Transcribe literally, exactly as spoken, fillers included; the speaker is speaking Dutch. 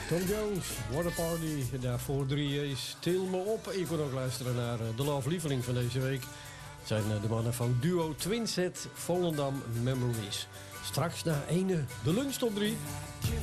Tom Jones, What a Party. Daarvoor drie A's, Til me op. Je kon ook luisteren naar de love lieveling van deze week. Het zijn de mannen van duo Twinset, Volendam Memories. Straks na ene de lunch top drie.